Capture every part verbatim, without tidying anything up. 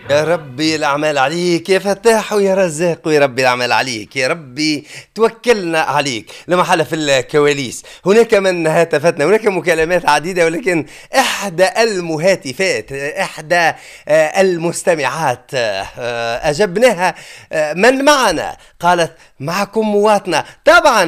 يا ربي الأعمال عليك يا فتاح ويا رزاق، ويا ربي الأعمال عليك يا ربي، توكلنا عليك. لما حل في الكواليس هناك من هاتفتنا، هناك مكالمات عديدة، ولكن إحدى المهاتفات، إحدى آه، المستمعات آه، أجبناها. آه، من معنا؟ قالت معكم مواطنة طبعا.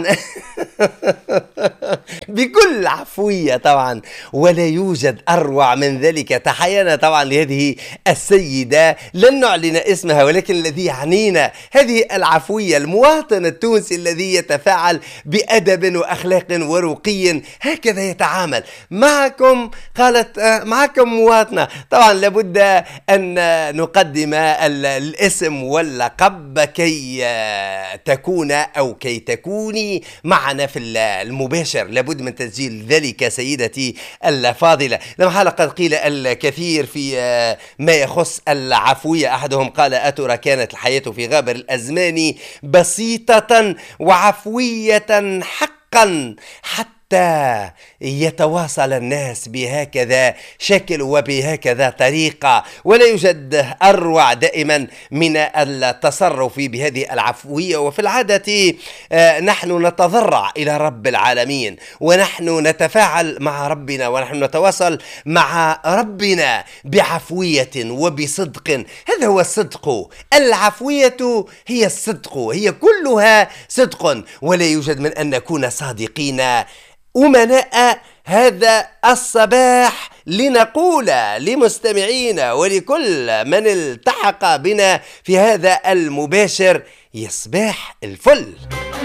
بكل عفوية طبعا، ولا يوجد أروع من ذلك. تحيانا طبعا لهذه السيدة، لن نعلن اسمها، ولكن الذي يعنينا هذه العفوية، المواطن التونسي الذي يتفاعل بأدب وأخلاق ورقي، هكذا يتعامل معكم. قالت آه، معكم مواطنة. طبعا لابد أن نقدم ال- الاسم واللقب كي آه، تكون أو كي تكوني معنا في ال- المباشر. لابد من تسجيل ذلك سيدتي الفاضلة. لما حال قد قيل الكثير في آه، ما يخص العفوية. أحدهم قال: أترى كانت الحياة في غابر الأزمان بسيطة وعفوية حقا، حتى يتواصل الناس بهكذا شكل وبهكذا طريقة، ولا يوجد أروع دائما من التصرف بهذه العفوية. وفي العادة آه، نحن نتضرع إلى رب العالمين، ونحن نتفاعل مع ربنا، ونحن نتواصل مع ربنا بعفوية وبصدق. هذا هو الصدق. العفوية هي الصدق، هي كلها صدق، ولا يوجد من أن نكون صادقين أمناء هذا الصباح، لنقول لمستمعينا ولكل من التحق بنا في هذا المباشر: يا صباح الفل.